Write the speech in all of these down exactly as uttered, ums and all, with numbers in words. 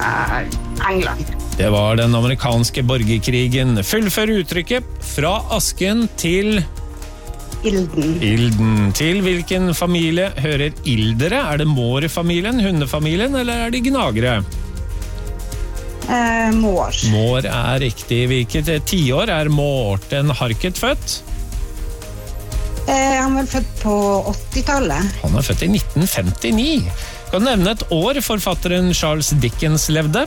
uh, England. Det var den amerikanske borgerkrigen. Fullfør uttrykket fra asken til... Ilden. Ilden. Til hvilken familie hører ildere? Er det mårfamilien, hundefamilien, eller er det gnagere? Uh, mår. Mår er riktig. Hvilket tiår er Morten Harket født? Uh, han var født på åttitallet. Han er født i nitten femtini. Kan du nevne et år forfatteren Charles Dickens levde?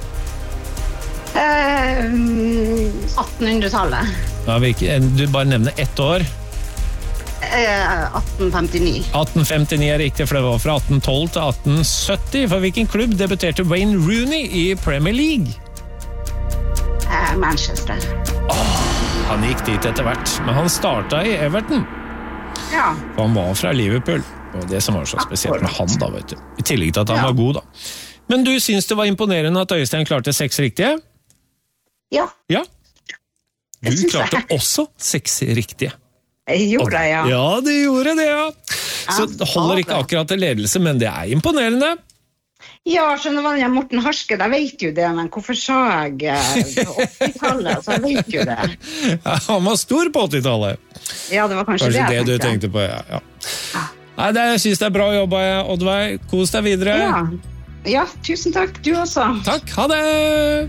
Uh, attenhundretallet. Ja, du bare nevner ett år. Uh, atten femtini. atten femtini er riktig, for det var fra atten tolv til atten sytti. For hvilken klubb debuterte Wayne Rooney i Premier League? Uh, Manchester. Oh, han gikk dit etter hvert, men han startet i Everton. Ja. For han var fra Liverpool. Og det som var så spesielt med han da, vet du. I tillegg til at han ja. var god da. Men du synes det var imponerende at Øystein klarte seks riktige? Ja. Ja. Du klarte jeg. også seks riktige. Jeg gjorde det, ja. Ja, du gjorde det, ja. Så det holder ikke akkurat til ledelse, men det er imponerende. Ja, skjønner du, Morten Harske, jeg vet jo det, men hvorfor sa jeg på åttitallet, så jeg vet jo det. Ja, han var stor på åttitallet. Ja, det var kanskje, kanskje det det du tenkte på, ja. ja. ja. Nei, det, jeg synes det er bra jobba, Oddveig. Kos deg videre. Ja. ja, tusen takk, du også. Takk, ha det!